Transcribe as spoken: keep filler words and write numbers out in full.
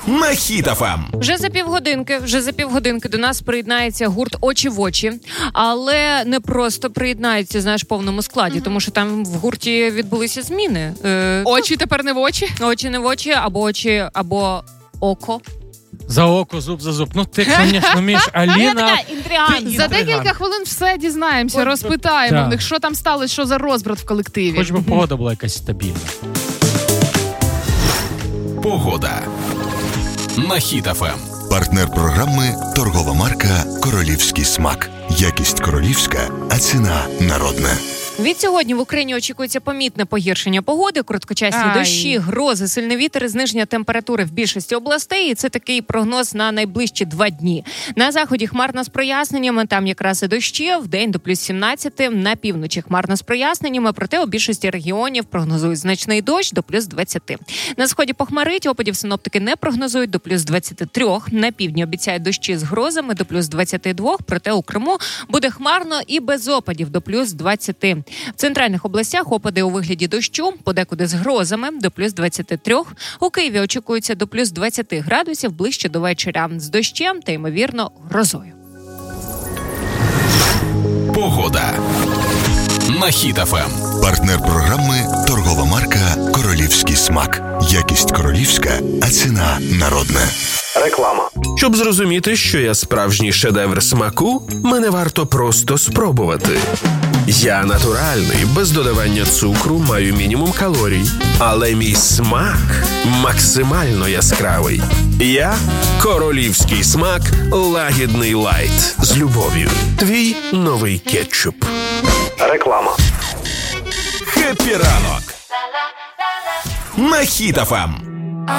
на Хіт еф ем. Вже за півгодинки, вже за півгодинки до нас приєднається гурт «Очі в очі», але не просто приєднається, знаєш, в повному складі, mm-hmm. тому що там в гурті відбулися зміни. Е, очі тепер не в очі? Очі не в очі, або очі, або око. За око, зуб за зуб. Ну ти, звісно, вмієш, Аліна. Я така інтригант. За декілька хвилин все дізнаємося, От, розпитаємо так. в них, що там сталося, що за розбрат в колективі. Хоч би погода була якась стабільна. Погода на Хіт еф ем. Партнер програми – торгова марка «Королівський смак». Якість королівська, а ціна народна. Від сьогодні в Україні очікується помітне погіршення погоди, короткочасні Ай. дощі, грози, сильний вітер і зниження температури в більшості областей. І це такий прогноз на найближчі два дні. На заході хмарно з проясненнями, там якраз і дощі, вдень до плюс сімнадцять, на півночі хмарно з проясненнями, проте у більшості регіонів прогнозують значний дощ до плюс двадцять. На сході похмарить, опадів синоптики не прогнозують до плюс двадцять три, на півдні обіцяють дощі з грозами до плюс двадцять два, проте у Криму буде хмарно і без опадів до плюс двадцять. В центральних областях опади у вигляді дощу, подекуди з грозами до плюс двадцять три. У Києві очікується до плюс двадцять градусів ближче до вечора з дощем та, ймовірно, грозою. Погода на Хіт еф ем. Партнер програми – торгова марка «Королівський смак». Якість королівська, а ціна народна. Реклама. Щоб зрозуміти, що я справжній шедевр смаку, мене варто просто спробувати. Я натуральний, без додавання цукру, маю мінімум калорій. Але мій смак максимально яскравий. Я – королівський смак лагідний лайт. З любов'ю. Твій новий кетчуп. Реклама. Хеппі ранок на Хіт еф ем.